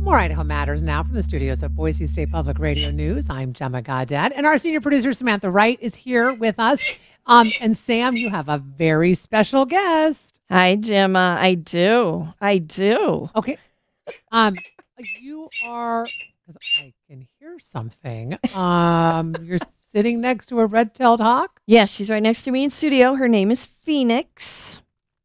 More Idaho Matters now from the studios of Boise State Public Radio News. I'm Gemma Gaudette, and our senior producer, Samantha Wright, is here with us. And Sam, you have a very special guest. Hi, Gemma. I do. Okay. You are, because I can hear something. You're sitting next to a red-tailed hawk? Yeah, she's right next to me in studio. Her name is Phoenix.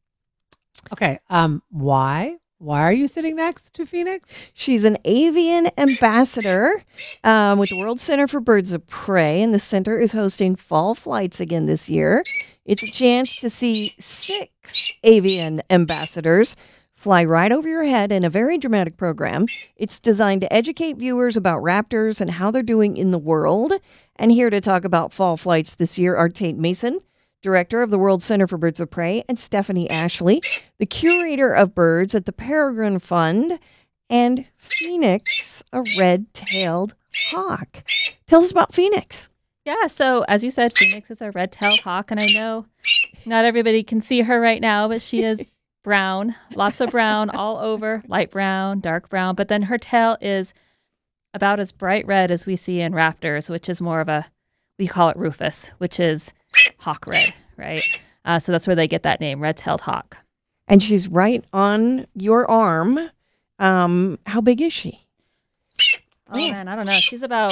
Okay. Why? Why are you sitting next to Phoenix? She's an avian ambassador with the World Center for Birds of Prey, and the center is hosting fall flights again this year. It's a chance to see 6 avian ambassadors fly right over your head in a very dramatic program. It's designed to educate viewers about raptors and how they're doing in the world. And here to talk about fall flights this year are Tate Mason, director of the World Center for Birds of Prey, and Stephanie Ashley, the curator of birds at the Peregrine Fund, and Phoenix, a red-tailed hawk. Tell us about Phoenix. Yeah, so as you said, Phoenix is a red-tailed hawk, and I know not everybody can see her right now, but she is brown, lots of brown all over, light brown, dark brown, but then her tail is about as bright red as we see in raptors, which is more of a, we call it rufous, which is hawk red, right? So that's where they get that name, red-tailed hawk. And she's right on your arm. How big is she? Oh man, I don't know. She's about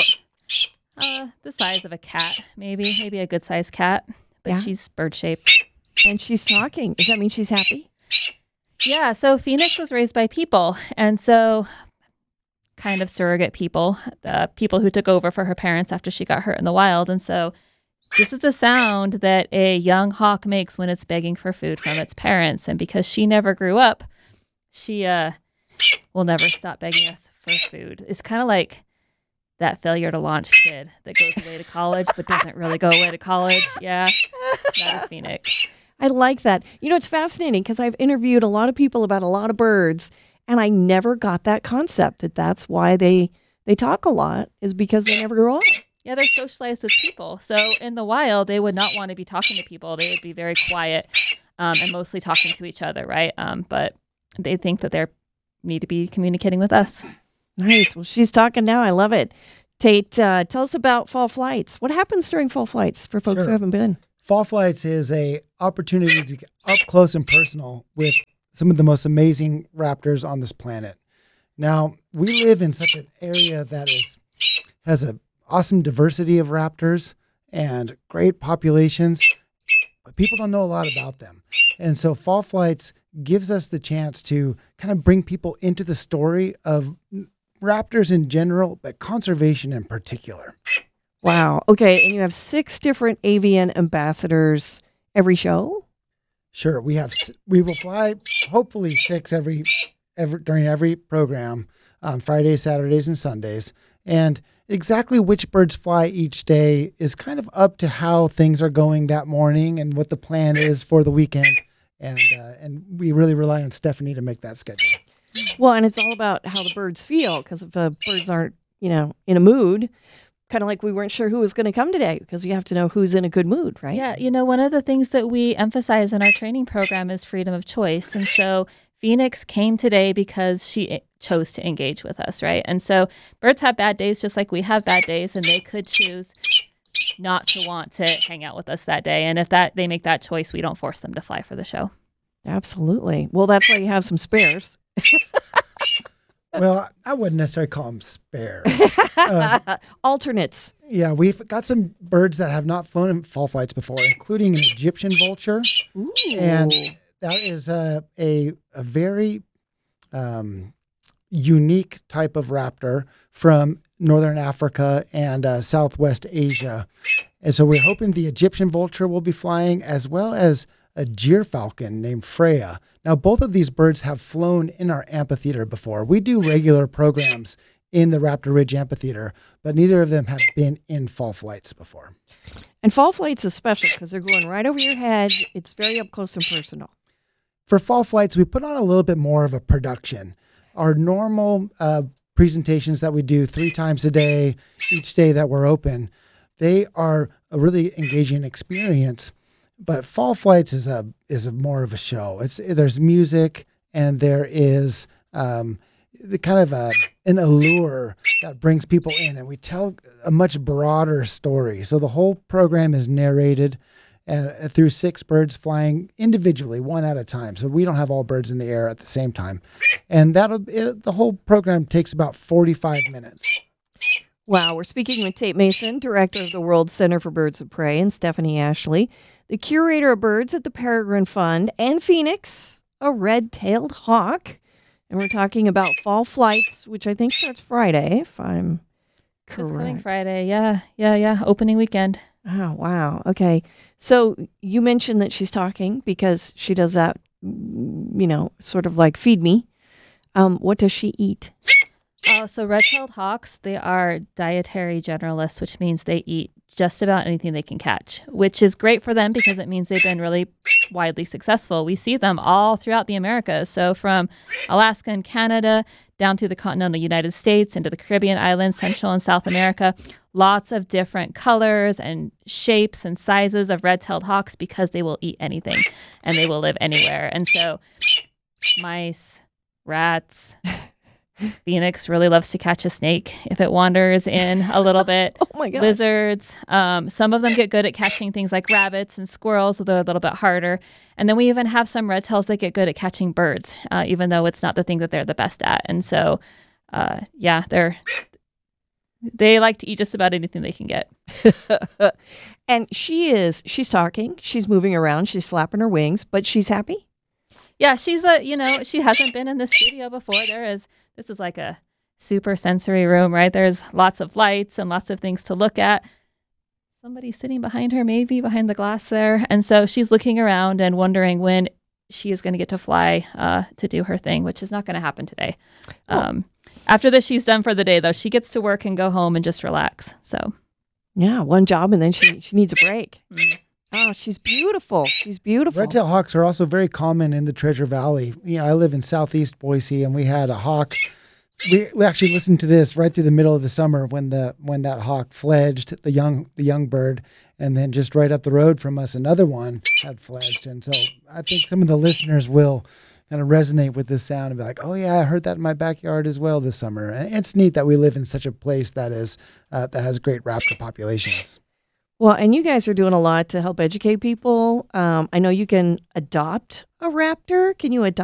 the size of a cat, maybe a good-sized cat, but Yeah. she's bird-shaped. And she's talking. Does that mean she's happy? Yeah, so Phoenix was raised by people, and so kind of surrogate people, the people who took over for her parents after she got hurt in the wild. And so this is the sound that a young hawk makes when it's begging for food from its parents. And because she never grew up, she will never stop begging us for food. It's kind of like that failure to launch kid that goes away to college but doesn't really go away to college. Yeah, that is Phoenix. I like that. You know, it's fascinating because I've interviewed a lot of people about a lot of birds, and I never got that concept that that's why they talk a lot, is because they never grow up. Yeah, they're socialized with people. So in the wild, they would not want to be talking to people. They would be very quiet and mostly talking to each other, right? But they think that they need to be communicating with us. Nice. Well, she's talking now. I love it. Tate, tell us about fall flights. What happens during fall flights for folks who haven't been? Fall flights is a opportunity to get up close and personal with some of the most amazing raptors on this planet. Now, we live in such an area that has an awesome diversity of raptors and great populations, but people don't know a lot about them. And so fall flights gives us the chance to kind of bring people into the story of raptors in general, but conservation in particular. Wow. Okay. And you have 6 different avian ambassadors every show? Sure. We will fly hopefully 6 during every program on Fridays, Saturdays, and Sundays. And exactly which birds fly each day is kind of up to how things are going that morning and what the plan is for the weekend. And we really rely on Stephanie to make that schedule. Well, and it's all about how the birds feel, because if birds aren't, in a mood, kind of like we weren't sure who was going to come today, because you have to know who's in a good mood, right? Yeah, one of the things that we emphasize in our training program is freedom of choice. And so Phoenix came today because she chose to engage with us, right? And so birds have bad days just like we have bad days, and they could choose not to want to hang out with us that day. And if they make that choice, we don't force them to fly for the show. Absolutely. Well, that's why you have some spares. Well, I wouldn't necessarily call them spares. Alternates. Yeah, we've got some birds that have not flown in fall flights before, including an Egyptian vulture. Ooh. And that is a very unique type of raptor from Northern Africa and Southwest Asia. And so we're hoping the Egyptian vulture will be flying, as well as a gyrfalcon named Freya. Now, both of these birds have flown in our amphitheater before. We do regular programs in the Raptor Ridge Amphitheater, but neither of them have been in fall flights before. And fall flights is special because they're going right over your head. It's very up close and personal. For fall flights, we put on a little bit more of a production. Our normal presentations that we do 3 times a day, each day that we're open, they are a really engaging experience. But fall flights is a more of a show. There's music, and there is the kind of an allure that brings people in, and we tell a much broader story. So the whole program is narrated through 6 birds flying individually, one at a time. So we don't have all birds in the air at the same time. And the whole program takes about 45 minutes. Wow, we're speaking with Tate Mason, director of the World Center for Birds of Prey, and Stephanie Ashley, the curator of birds at the Peregrine Fund, and Phoenix, a red-tailed hawk. And we're talking about fall flights, which I think starts Friday, if I'm This coming correct. Friday. Yeah. Opening weekend. Oh, wow. Okay. So you mentioned that she's talking because she does that, sort of like feed me. What does she eat? So red-tailed hawks, they are dietary generalists, which means they eat just about anything they can catch, which is great for them because it means they've been really widely successful. We see them all throughout the Americas. So from Alaska and Canada down through the continental United States into the Caribbean islands, Central and South America, lots of different colors and shapes and sizes of red-tailed hawks because they will eat anything and they will live anywhere. And so mice, rats, Phoenix really loves to catch a snake if it wanders in a little bit. Oh, my God. Lizards. Some of them get good at catching things like rabbits and squirrels, although a little bit harder. And then we even have some red tails that get good at catching birds, even though it's not the thing that they're the best at. And so, they like to eat just about anything they can get. And she's talking, she's moving around, she's flapping her wings, but she's happy? Yeah, she hasn't been in the studio before. This is like a super sensory room, right? There's lots of lights and lots of things to look at. Somebody's sitting behind her, maybe behind the glass there. And so she's looking around and wondering when she is going to get to fly to do her thing, which is not going to happen today. After this, she's done for the day, though. She gets to work and go home and just relax. So, Yeah, one job and then she needs a break. Oh, she's beautiful. She's beautiful. Red-tailed hawks are also very common in the Treasure Valley. I live in southeast Boise, and we had a hawk. We actually listened to this right through the middle of the summer when that hawk fledged, the young bird, and then just right up the road from us, another one had fledged. And so I think some of the listeners will kind of resonate with this sound and be like, "Oh yeah, I heard that in my backyard as well this summer." And it's neat that we live in such a place that has great raptor populations. Well, and you guys are doing a lot to help educate people. I know you can adopt a raptor. Can you adopt